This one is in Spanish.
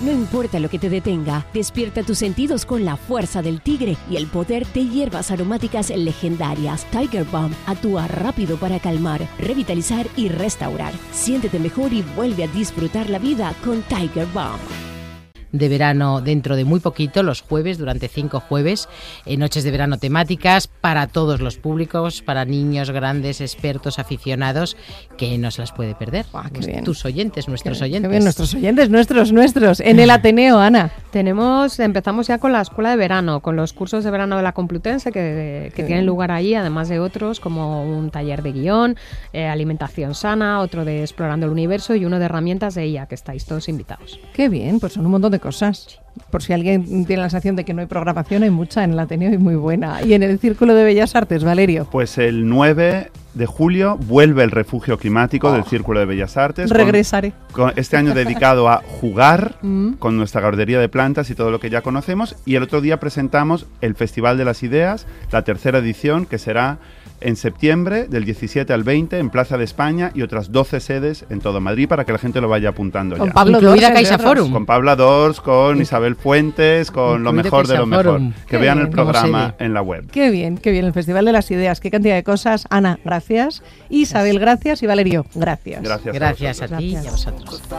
No importa lo que te detenga, despierta tus sentidos con la fuerza del tigre y el poder de hierbas aromáticas legendarias. Tiger Balm actúa rápido para calmar, revitalizar y restaurar. Siéntete mejor y vuelve a disfrutar la vida con Tiger Balm. De verano dentro de muy poquito, los jueves, durante 5 jueves, noches de verano temáticas para todos los públicos, para niños, grandes, expertos, aficionados, que no se las puede perder. Tus oyentes, nuestros oyentes. Qué bien, nuestros oyentes, nuestros. En el Ateneo, Ana. Empezamos ya con la escuela de verano, con los cursos de verano de la Complutense que tienen lugar ahí, además de otros, como un taller de guión, alimentación sana, otro de explorando el universo y uno de herramientas de IA, que estáis todos invitados. Qué bien, pues son un montón de cosas. Por si alguien tiene la sensación de que no hay programación, hay mucha en el Ateneo y muy buena. Y en el Círculo de Bellas Artes, Valerio. Pues el 9 de julio vuelve el refugio climático del Círculo de Bellas Artes. Regresaré. Con este año dedicado a jugar con nuestra guardería de plantas y todo lo que ya conocemos. Y el otro día presentamos el Festival de las Ideas, la 3ª edición, que será en septiembre, del 17 al 20, en Plaza de España y otras 12 sedes en todo Madrid para que la gente lo vaya apuntando con ya. Pablo Dors, CaixaForum. Con Pablo Dors, con Isabel Fuentes, con lo mejor de lo mejor. Que vean el programa en la web. Qué bien, el Festival de las Ideas, qué cantidad de cosas. Ana, gracias. Isabel, gracias. Y Valerio, gracias. Gracias a ti y a vosotros.